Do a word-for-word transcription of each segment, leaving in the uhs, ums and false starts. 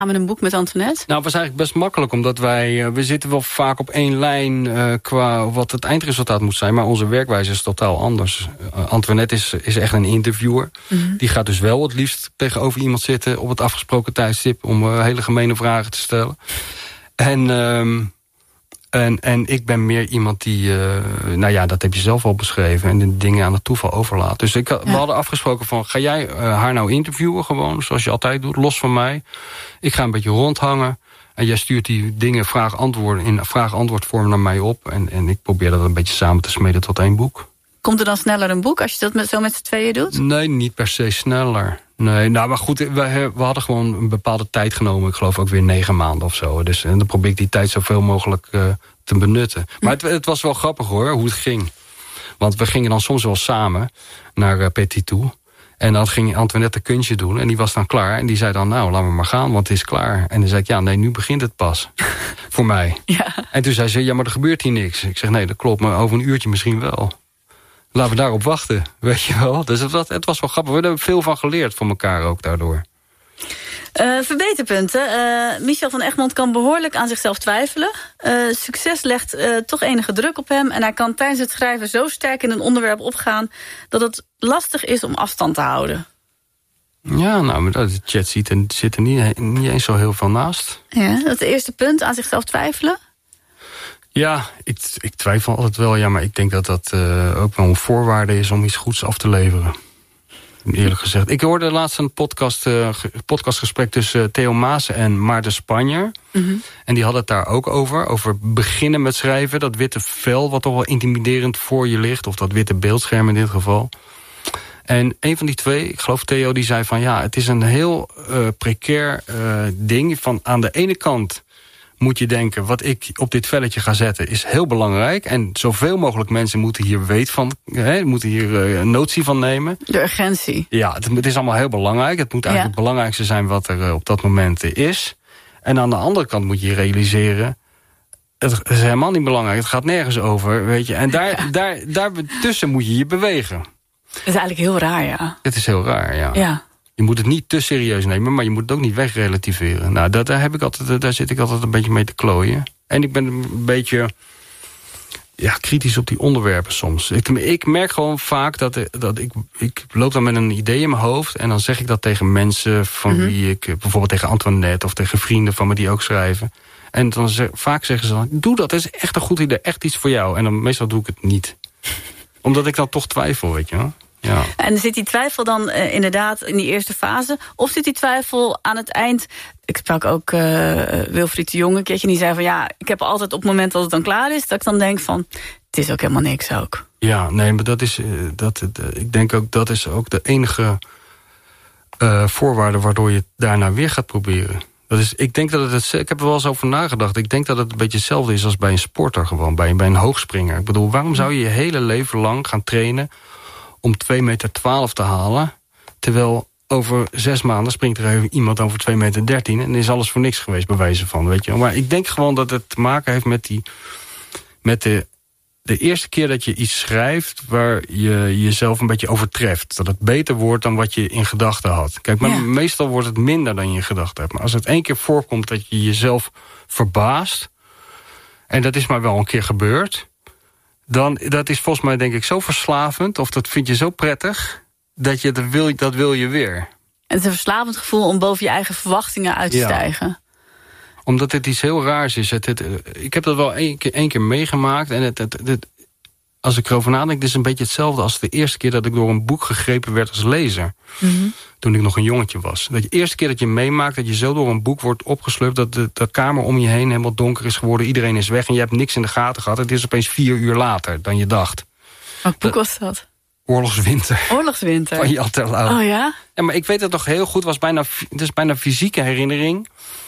Met een boek met Antoinette? Nou, het was eigenlijk best makkelijk, omdat wij... Uh, we zitten wel vaak op één lijn uh, qua wat het eindresultaat moet zijn, maar onze werkwijze is totaal anders. Uh, Antoinette is, is echt een interviewer. Mm-hmm. Die gaat dus wel het liefst tegenover iemand zitten op het afgesproken tijdstip om uh, hele gemene vragen te stellen. En... Uh, En, en ik ben meer iemand die, uh, nou ja, dat heb je zelf al beschreven, en de dingen aan het toeval overlaat. Dus ik, ja. we hadden afgesproken van, ga jij uh, haar nou interviewen gewoon, zoals je altijd doet, los van mij. Ik ga een beetje rondhangen en jij stuurt die dingen vraag-antwoord in vraag-antwoord vorm naar mij op. En, en ik probeer dat een beetje samen te smeden tot één boek. Komt er dan sneller een boek als je dat met, zo met z'n tweeën doet? Nee, niet per se sneller. Nee, nou, maar goed, we, we hadden gewoon een bepaalde tijd genomen. Ik geloof ook weer negen maanden of zo. Dus en dan probeer ik die tijd zoveel mogelijk uh, te benutten. Maar het, het was wel grappig hoor, hoe het ging. Want we gingen dan soms wel samen naar uh, Petit toe. En dan ging Antoinette een kunstje doen. En die was dan klaar. En die zei dan, nou, laten we maar gaan, want het is klaar. En dan zei ik, ja, nee, nu begint het pas. Voor mij. Ja. En toen zei ze, ja, maar er gebeurt hier niks. Ik zeg, nee, dat klopt, maar over een uurtje misschien wel. Laten we daarop wachten, weet je wel. Dus het was, het was wel grappig. We hebben er veel van geleerd van elkaar ook daardoor. Uh, verbeterpunten. Uh, Michel van Egmond kan behoorlijk aan zichzelf twijfelen. Uh, succes legt uh, toch enige druk op hem. En hij kan tijdens het schrijven zo sterk in een onderwerp opgaan dat het lastig is om afstand te houden. Ja, nou, maar de chat ziet er, zit er niet, niet eens zo heel veel naast. Ja, dat is het eerste punt, aan zichzelf twijfelen. Ja, ik, ik twijfel altijd wel, ja, maar ik denk dat dat uh, ook wel een voorwaarde is om iets goeds af te leveren. Eerlijk gezegd. Ik hoorde laatst een podcast, uh, podcastgesprek tussen uh, Theo Maassen en Maarten Spanjer. Mm-hmm. En die hadden het daar ook over. Over beginnen met schrijven. Dat witte vel wat toch wel intimiderend voor je ligt. Of dat witte beeldscherm in dit geval. En een van die twee, ik geloof Theo, die zei van ja, het is een heel uh, precair uh, ding. Van aan de ene kant moet je denken, wat ik op dit velletje ga zetten is heel belangrijk. En zoveel mogelijk mensen moeten hier weet van, hè, moeten hier uh, notie van nemen. De urgentie. Ja, het, het is allemaal heel belangrijk. Het moet eigenlijk ja. het belangrijkste zijn wat er uh, op dat moment uh, is. En aan de andere kant moet je realiseren, het is helemaal niet belangrijk. Het gaat nergens over, weet je. En daar, ja. daar, daar tussen moet je je bewegen. Dat is eigenlijk heel raar, ja. Het is heel raar, ja. Ja. Je moet het niet te serieus nemen, maar je moet het ook niet wegrelativeren. Nou, dat, daar, heb ik altijd, daar zit ik altijd een beetje mee te klooien. En ik ben een beetje ja, kritisch op die onderwerpen soms. Ik, ik merk gewoon vaak dat, dat ik, ik loop dan met een idee in mijn hoofd en dan zeg ik dat tegen mensen van mm-hmm. wie ik, bijvoorbeeld tegen Antoinette of tegen vrienden van me die ook schrijven. En dan zeg, vaak zeggen ze dan, doe dat, dat is echt een goed idee, echt iets voor jou. En dan meestal doe ik het niet. Omdat ik dan toch twijfel, weet je wel. Ja. En zit die twijfel dan uh, inderdaad in die eerste fase? Of zit die twijfel aan het eind? Ik sprak ook uh, Wilfried de Jonge een keertje. Die zei van ja, ik heb altijd op het moment dat het dan klaar is, dat ik dan denk van, het is ook helemaal niks ook. Ja, nee, maar dat is, uh, dat, uh, ik denk ook dat is ook de enige uh, voorwaarde waardoor je daarna weer gaat proberen. Dat is, ik denk dat het, ik heb er wel eens over nagedacht. Ik denk dat het een beetje hetzelfde is als bij een sporter gewoon, bij, bij een hoogspringer. Ik bedoel, waarom zou je je hele leven lang gaan trainen om twee meter twaalf te halen, terwijl over zes maanden springt er even iemand over twee meter dertien en is alles voor niks geweest, bij wijze van, weet je. Maar ik denk gewoon dat het te maken heeft met die, met de, de eerste keer dat je iets schrijft waar je jezelf een beetje overtreft. Dat het beter wordt dan wat je in gedachten had. Kijk, maar ja. meestal wordt het minder dan je in gedachten hebt. Maar als het één keer voorkomt dat je jezelf verbaast, en dat is maar wel een keer gebeurd, dan dat is volgens mij denk ik zo verslavend, of dat vind je zo prettig, dat je dat wil, dat wil je weer. Het is een verslavend gevoel om boven je eigen verwachtingen uit te ja. stijgen. Omdat het iets heel raars is. Het, het, ik heb dat wel één keer, één keer meegemaakt. En het, het, het, als ik erover nadenk, het is een beetje hetzelfde als de eerste keer dat ik door een boek gegrepen werd als lezer. Mm-hmm. Toen ik nog een jongetje was. Dat je de eerste keer dat je meemaakt dat je zo door een boek wordt opgesleurd, dat de, de kamer om je heen helemaal donker is geworden. Iedereen is weg en je hebt niks in de gaten gehad. Het is opeens vier uur later dan je dacht. Wat boek was dat? Oorlogswinter. Oorlogswinter. Van Jan Terlouw. Oh ja? Ja, maar ik weet het nog heel goed. Was bijna, het is bijna fysieke herinnering.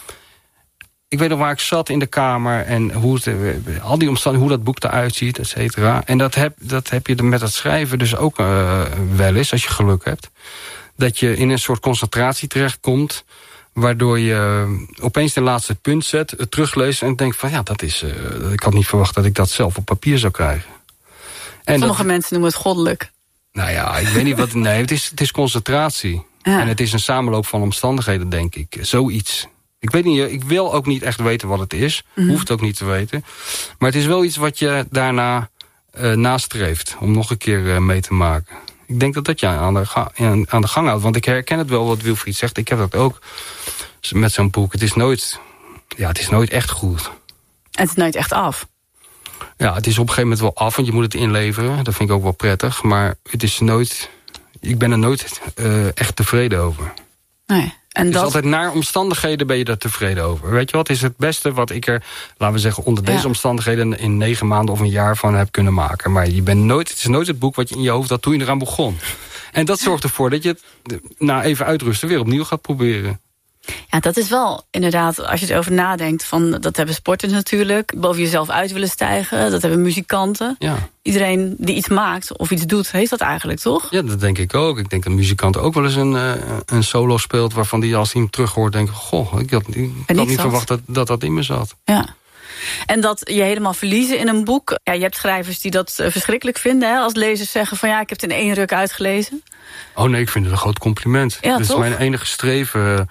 Ik weet nog waar ik zat in de kamer en hoe het, al die omstandigheden, hoe dat boek eruit ziet, et cetera. En dat heb, dat heb je met het schrijven dus ook uh, wel eens, als je geluk hebt. Dat je in een soort concentratie terechtkomt, waardoor je opeens de laatste punt zet, het terugleest en denkt van ja, dat is, uh, ik had niet verwacht dat ik dat zelf op papier zou krijgen. En sommige dat, mensen noemen het goddelijk. Nou ja, ik weet niet wat, nee, het is, het is concentratie. Ja. En het is een samenloop van omstandigheden, denk ik. Zoiets. Ik weet niet, ik wil ook niet echt weten wat het is. Mm-hmm. Hoeft ook niet te weten. Maar het is wel iets wat je daarna uh, nastreeft. Om nog een keer uh, mee te maken. Ik denk dat dat je aan de, ga- aan de gang houdt. Want ik herken het wel wat Wilfried zegt. Ik heb dat ook met zo'n boek. Het is nooit, ja, het is nooit echt goed. Het is nooit echt af. Ja, het is op een gegeven moment wel af. Want je moet het inleveren. Dat vind ik ook wel prettig. Maar het is nooit... Ik ben er nooit uh, echt tevreden over. Nee. En dus dat... altijd naar omstandigheden ben je daar tevreden over. Weet je wat is het beste wat ik er, laten we zeggen, onder deze ja. omstandigheden in negen maanden of een jaar van heb kunnen maken. Maar je bent nooit, het is nooit het boek wat je in je hoofd had toen je eraan begon. En dat zorgt ervoor dat je het na even uitrusten weer opnieuw gaat proberen. Ja, dat is wel inderdaad, als je erover nadenkt, van dat hebben sporters natuurlijk, boven jezelf uit willen stijgen, dat hebben muzikanten. Ja. Iedereen die iets maakt of iets doet, heeft dat eigenlijk, toch? Ja, dat denk ik ook. Ik denk dat een muzikant ook wel eens een, uh, een solo speelt waarvan die als hij hem terug hoort denkt, goh, ik had, ik had niet verwacht dat, dat dat in me zat. Ja. En dat je helemaal verliezen in een boek. Ja, je hebt schrijvers die dat uh, verschrikkelijk vinden, hè? Als lezers zeggen van ja, ik heb het in één ruk uitgelezen. Oh nee, ik vind het een groot compliment. Ja, dat toch? is mijn enige streven.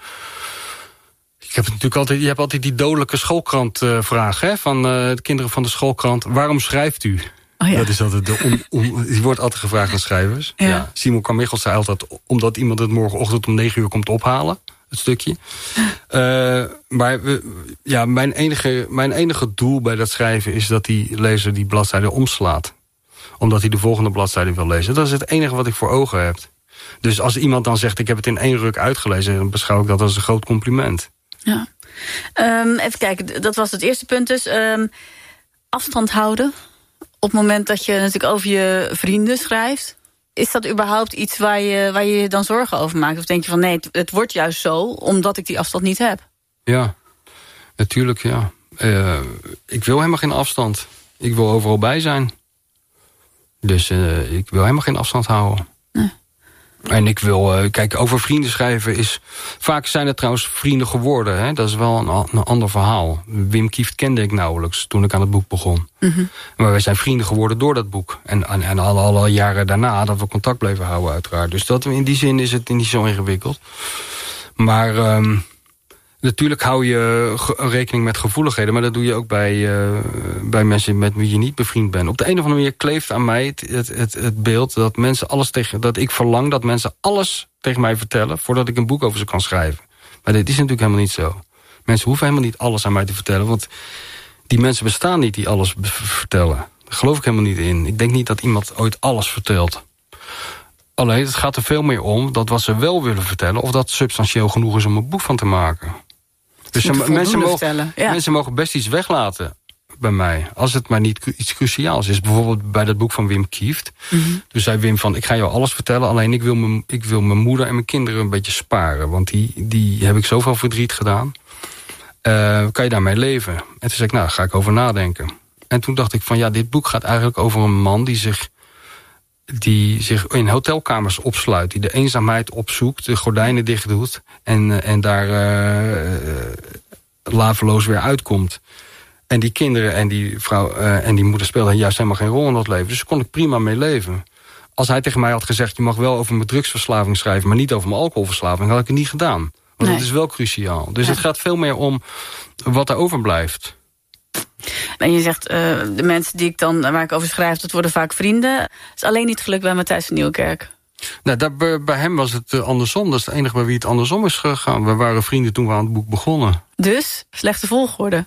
Ik heb natuurlijk altijd, je hebt altijd die dodelijke schoolkrantvraag, hè, van uh, de kinderen van de schoolkrant. Waarom schrijft u? Oh ja. Dat is altijd de om, om, die wordt altijd gevraagd aan schrijvers. Ja. Ja. Simon Carmichael zei altijd, omdat iemand het morgenochtend om negen uur komt ophalen. Het stukje. Uh, maar ja, mijn enige, mijn enige doel bij dat schrijven is dat die lezer die bladzijde omslaat. Omdat hij de volgende bladzijde wil lezen. Dat is het enige wat ik voor ogen heb. Dus als iemand dan zegt, ik heb het in één ruk uitgelezen, dan beschouw ik dat als een groot compliment. Ja. Um, even kijken, dat was het eerste punt dus. Um, afstand houden. Op het moment dat je natuurlijk over je vrienden schrijft. Is dat überhaupt iets waar je waar je dan zorgen over maakt? Of denk je van nee, het, het wordt juist zo, omdat ik die afstand niet heb? Ja, natuurlijk ja. Uh, ik wil helemaal geen afstand. Ik wil overal bij zijn. Dus uh, ik wil helemaal geen afstand houden. Nee. En ik wil, uh, kijk, over vrienden schrijven is... Vaak zijn het trouwens vrienden geworden. Hè? Dat is wel een, een ander verhaal. Wim Kieft kende ik nauwelijks toen ik aan het boek begon. Mm-hmm. Maar wij zijn vrienden geworden door dat boek. En, en, en alle, alle jaren daarna dat we contact bleven houden uiteraard. Dus dat, in die zin is het niet zo ingewikkeld. Maar... Um, natuurlijk hou je rekening met gevoeligheden... maar dat doe je ook bij, uh, bij mensen met wie je niet bevriend bent. Op de een of andere manier kleeft aan mij het, het, het, het beeld... dat mensen alles tegen, dat ik verlang dat mensen alles tegen mij vertellen... voordat ik een boek over ze kan schrijven. Maar dit is natuurlijk helemaal niet zo. Mensen hoeven helemaal niet alles aan mij te vertellen... want die mensen bestaan niet die alles vertellen. Daar geloof ik helemaal niet in. Ik denk niet dat iemand ooit alles vertelt. Alleen, het gaat er veel meer om dat wat ze wel willen vertellen... of dat substantieel genoeg is om een boek van te maken... Dus mensen mogen, ja. mensen mogen best iets weglaten bij mij. Als het maar niet iets cruciaals is. Bijvoorbeeld bij dat boek van Wim Kieft. Mm-hmm. Dus zei Wim van, ik ga jou alles vertellen... alleen ik wil, mijn, ik wil mijn moeder en mijn kinderen een beetje sparen. Want die, die heb ik zoveel verdriet gedaan. Uh, kan je daarmee leven? En toen zei ik, nou, daar ga ik over nadenken. En toen dacht ik van, ja, dit boek gaat eigenlijk over een man... die zich, die zich in hotelkamers opsluit. Die de eenzaamheid opzoekt, de gordijnen dicht doet... en, en daar uh, laveloos weer uitkomt. En die kinderen en die vrouw uh, en die moeder speelden juist helemaal geen rol in dat leven. Dus daar kon ik prima mee leven. Als hij tegen mij had gezegd... je mag wel over mijn drugsverslaving schrijven... maar niet over mijn alcoholverslaving, had ik het niet gedaan. Want nee. Dat is wel cruciaal. Dus ja. Het gaat veel meer om wat er overblijft. En je zegt, uh, de mensen die ik dan, waar ik over schrijf... dat worden vaak vrienden. Het is alleen niet gelukt bij Matthijs van Nieuwkerk. Nou, daar, bij hem was het andersom. Dat is het enige bij wie het andersom is gegaan. We waren vrienden toen we aan het boek begonnen. Dus, slechte volgorde.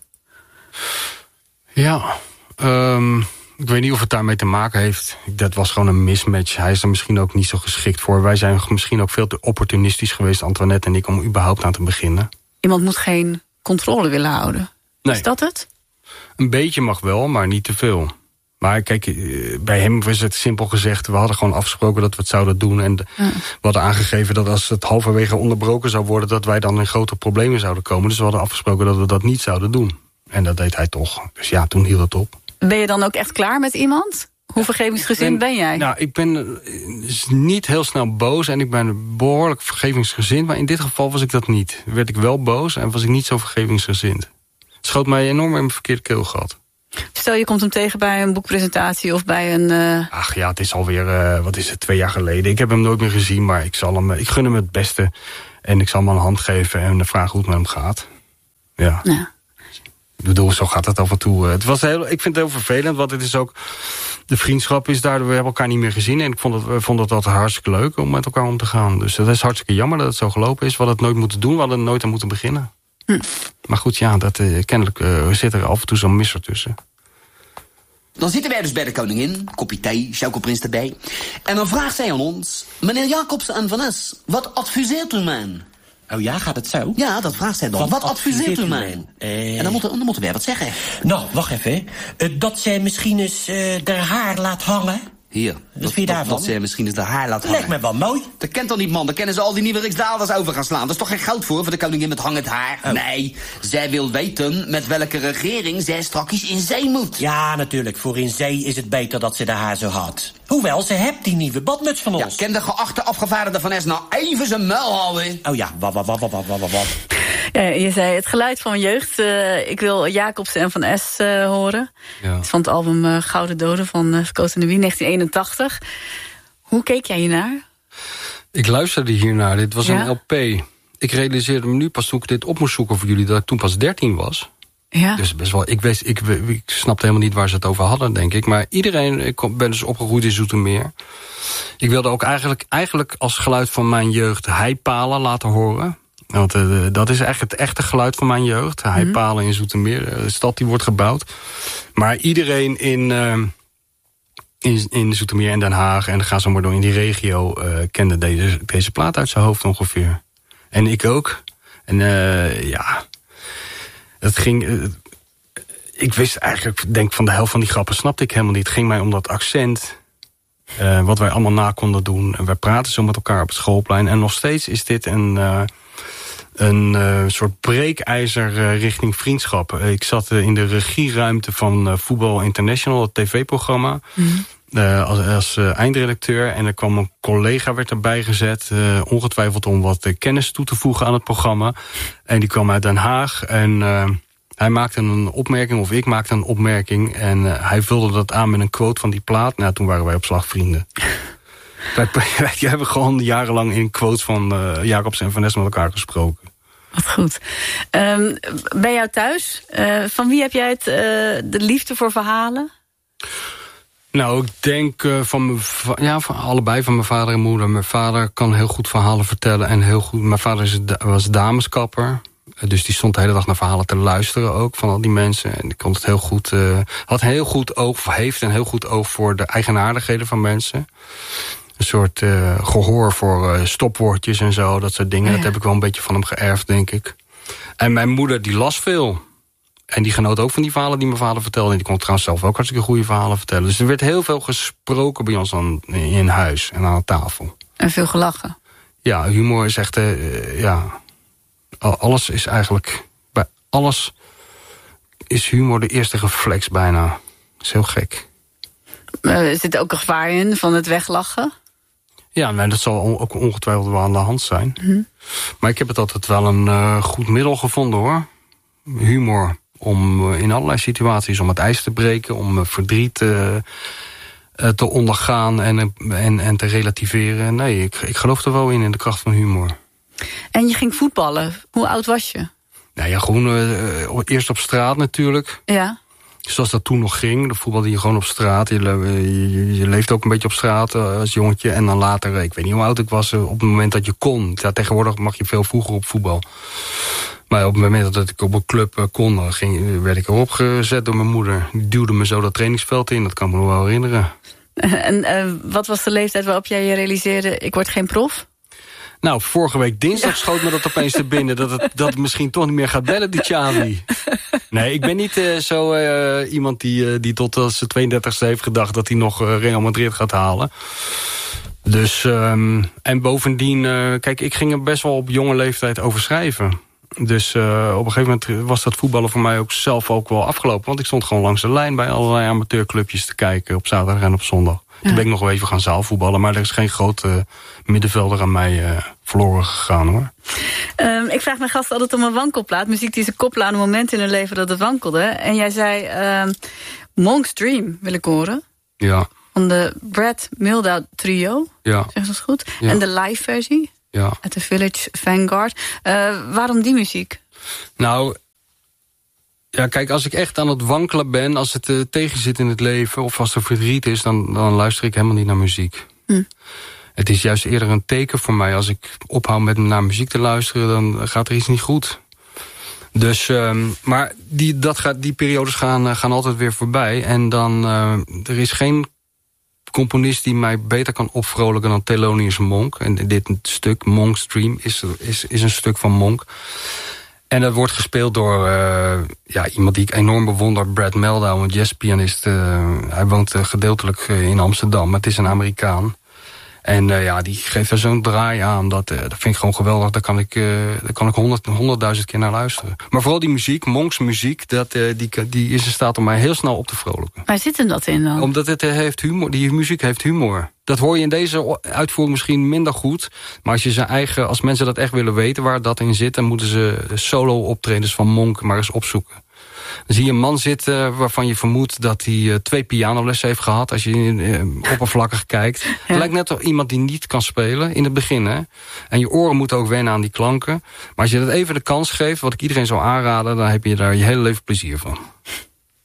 Ja, um, ik weet niet of het daarmee te maken heeft. Dat was gewoon een mismatch. Hij is er misschien ook niet zo geschikt voor. Wij zijn misschien ook veel te opportunistisch geweest, Antoinette en ik, om überhaupt aan te beginnen. Iemand moet geen controle willen houden. Nee. Is dat het? Een beetje mag wel, maar niet te veel. Maar kijk, bij hem was het simpel gezegd... we hadden gewoon afgesproken dat we het zouden doen. En ja. We hadden aangegeven dat als het halverwege onderbroken zou worden... dat wij dan in grote problemen zouden komen. Dus we hadden afgesproken dat we dat niet zouden doen. En dat deed hij toch. Dus ja, toen hield het op. Ben je dan ook echt klaar met iemand? Hoe vergevingsgezind ben, ben jij? Nou, ik ben niet heel snel boos en ik ben behoorlijk vergevingsgezind. Maar in dit geval was ik dat niet. Werd ik wel boos en was ik niet zo vergevingsgezind. Het schoot mij enorm in mijn verkeerde keelgat. Stel, je komt hem tegen bij een boekpresentatie of bij een... Uh... Ach ja, het is alweer, uh, wat is het, twee jaar geleden. Ik heb hem nooit meer gezien, maar ik, zal hem, ik gun hem het beste. En ik zal hem een hand geven en vragen hoe het met hem gaat. Ja. ja. Ik bedoel, zo gaat het af en toe. Het was heel, ik vind het heel vervelend, want het is ook... De vriendschap is daardoor, we hebben elkaar niet meer gezien. En ik vond het, vond het altijd hartstikke leuk om met elkaar om te gaan. Dus dat is hartstikke jammer dat het zo gelopen is. We hadden het nooit moeten doen, we hadden nooit aan moeten beginnen. Hm. Maar goed, ja, dat, uh, kennelijk uh, zit er af en toe zo'n misser tussen. Dan zitten wij dus bij de koningin, kopje thee, chocoprins erbij. En dan vraagt zij aan ons... Meneer Jacobsen en Van Es, wat adviseert u mij? Oh ja, gaat het zo? Ja, dat vraagt zij dan. Wat, wat adviseert u mij? Uh... En dan moeten, dan moeten wij wat zeggen. Nou, wacht even. Uh, dat zij misschien eens uh, haar haar laat hangen. Hier, wat dat, vind je daarvan? Dat zij misschien eens haar haar laat hangen. Lijkt me wel mooi. Dat kent toch niet, man? Daar kennen ze al die nieuwe riksdaalders over gaan slaan. Dat is toch geen goud voor, voor de koningin met hangend haar? Oh. Nee, zij wil weten met welke regering zij strakjes in zee moet. Ja, natuurlijk. Voor in zee is het beter dat ze de haar zo had. Hoewel, ze hebt die nieuwe badmuts van ons. Ja, ken de geachte afgevaardigde Van Es nou even zijn muil houden? Oh ja, wat, wat, wat, wat, wat, wat, wat. Ja, je zei het geluid van mijn jeugd. Uh, ik wil Jacobsen en Van Es uh, horen. Ja. Het is van het album uh, Gouden Doden van uh, Scott and the Wien, negentien eenentachtig. Hoe keek jij hiernaar? Ik luisterde hiernaar. Dit was ja? een L P. Ik realiseerde me nu pas toen ik dit op moest zoeken voor jullie... dat ik toen pas dertien was. Ja. Dus best wel, ik, wist, ik, ik snapte helemaal niet waar ze het over hadden, denk ik. Maar iedereen, ik ben dus opgegroeid in Zoetermeer. Ik wilde ook eigenlijk, eigenlijk als geluid van mijn jeugd heipalen laten horen... Want uh, dat is echt het echte geluid van mijn jeugd. Heipalen in Zoetermeer, de stad die wordt gebouwd. Maar iedereen in, uh, in, in Zoetermeer en Den Haag... en ga zo maar door in die regio... Uh, kende deze, deze plaat uit zijn hoofd ongeveer. En ik ook. En uh, ja, het ging... Uh, ik wist eigenlijk, denk van de helft van die grappen snapte ik helemaal niet. Het ging mij om dat accent... Uh, wat wij allemaal na konden doen. En wij praten zo met elkaar op het schoolplein. En nog steeds is dit een... Uh, Een uh, soort breekijzer uh, richting vriendschap. Uh, ik zat uh, in de regieruimte van uh, Voetbal International, het tv-programma. Mm-hmm. uh, als als uh, eindredacteur. En er kwam een collega, werd erbij gezet. Uh, ongetwijfeld om wat uh, kennis toe te voegen aan het programma. En die kwam uit Den Haag. En uh, hij maakte een opmerking, of ik maakte een opmerking. En uh, hij vulde dat aan met een quote van die plaat. Nou, toen waren wij op slag vrienden. Wij, wij hebben gewoon jarenlang in quotes van uh, Jacobsen en Van Es met elkaar gesproken. Wat goed. Um, bij jou thuis, uh, van wie heb jij het, uh, de liefde voor verhalen? Nou, ik denk uh, van, mijn, ja, van allebei, van mijn vader en moeder. Mijn vader kan heel goed verhalen vertellen. En heel goed. Mijn vader is, was dameskapper. Dus die stond de hele dag naar verhalen te luisteren ook van al die mensen. En die kon het heel goed, uh, had heel goed oog, heeft een heel goed oog voor de eigenaardigheden van mensen. Een soort uh, gehoor voor uh, stopwoordjes en zo, dat soort dingen. Ja, ja. Dat heb ik wel een beetje van hem geërfd, denk ik. En mijn moeder, die las veel. En die genoot ook van die verhalen die mijn vader vertelde. En die kon trouwens zelf ook hartstikke goede verhalen vertellen. Dus er werd heel veel gesproken bij ons aan, in huis en aan tafel. En veel gelachen. Ja, humor is echt... Uh, ja, alles is eigenlijk... Bij alles is humor de eerste reflex bijna. Dat is heel gek. Uh, er zit ook een gevaar in van het weglachen? Ja, nou, dat zal ook ongetwijfeld wel aan de hand zijn. Mm-hmm. Maar ik heb het altijd wel een uh, goed middel gevonden, hoor. Humor. Om uh, in allerlei situaties om het ijs te breken. Om uh, verdriet uh, uh, te ondergaan en, uh, en, en te relativeren. Nee, ik, ik geloof er wel in, in de kracht van humor. En je ging voetballen. Hoe oud was je? Nou ja, gewoon uh, eerst op straat natuurlijk. Ja. Zoals dat toen nog ging. Dan voetbalde je gewoon op straat. Je, je, je leeft ook een beetje op straat uh, als jongetje. En dan later, ik weet niet hoe oud ik was, uh, op het moment dat je kon. Ja, tegenwoordig mag je veel vroeger op voetbal. Maar op het moment dat ik op een club uh, kon, dan ging, werd ik erop gezet door mijn moeder. Die duwde me zo dat trainingsveld in, dat kan ik me nog wel herinneren. En uh, wat was de leeftijd waarop jij je realiseerde, ik word geen prof? Nou, vorige week dinsdag ja. schoot me dat opeens te binnen. Dat het, dat het misschien toch niet meer gaat bellen, die Xavi. Nee, ik ben niet uh, zo uh, iemand die, uh, die tot uh, zijn tweeëndertigste heeft gedacht dat hij nog uh, Real Madrid gaat halen. Dus, um, en bovendien, uh, kijk, ik ging er best wel op jonge leeftijd over schrijven. Dus uh, op een gegeven moment was dat voetballen voor mij ook zelf ook wel afgelopen. Want ik stond gewoon langs de lijn bij allerlei amateurclubjes te kijken op zaterdag en op zondag. Ja. Toen ben ik nog wel even gaan zaalvoetballen. Maar er is geen grote uh, middenvelder aan mij uh, verloren gegaan, hoor. Um, ik vraag mijn gasten altijd om een wankelplaat. Muziek die ze koppelen aan een moment in hun leven dat het wankelde. En jij zei, um, Monk's Dream wil ik horen. Ja. Van de Brad Mehldau trio. Ja. Zeg dat goed? Ja. En de live versie. Ja. At the Village Vanguard. Uh, waarom die muziek? Nou, Ja, kijk, als ik echt aan het wankelen ben, als het uh, tegen zit in het leven, of als er verdriet is, dan, dan luister ik helemaal niet naar muziek. Hm. Het is juist eerder een teken voor mij. Als ik ophoud met naar muziek te luisteren, dan gaat er iets niet goed. Dus, um, maar die, dat gaat, die periodes gaan, uh, gaan altijd weer voorbij. En dan, uh, er is geen componist die mij beter kan opvrolijken dan Thelonious Monk. En dit stuk, Monk's Dream, is, is, is een stuk van Monk. En dat wordt gespeeld door uh, ja, iemand die ik enorm bewonder, Brad Mehldau, een jazzpianist. Uh, hij woont uh, gedeeltelijk uh, in Amsterdam, maar het is een Amerikaan. En uh, ja, die geeft er zo'n draai aan. Dat, uh, dat vind ik gewoon geweldig. Daar kan ik, uh, daar kan ik honderd, honderdduizend keer naar luisteren. Maar vooral die muziek, Monks muziek, dat, uh, die, die is in staat om mij heel snel op te vrolijken. Waar zit hem dat in dan? Omdat het uh, heeft humor, die muziek heeft humor. Dat hoor je in deze uitvoering misschien minder goed. Maar als je zijn eigen, als mensen dat echt willen weten waar dat in zit, dan moeten ze solo optredens van Monk maar eens opzoeken. Dan zie je een man zitten waarvan je vermoedt dat hij uh, twee pianolessen heeft gehad. Als je uh, oppervlakkig kijkt. Ja. Het lijkt net wel iemand die niet kan spelen in het begin. Hè? En je oren moeten ook wennen aan die klanken. Maar als je dat even de kans geeft, wat ik iedereen zou aanraden, dan heb je daar je hele leven plezier van.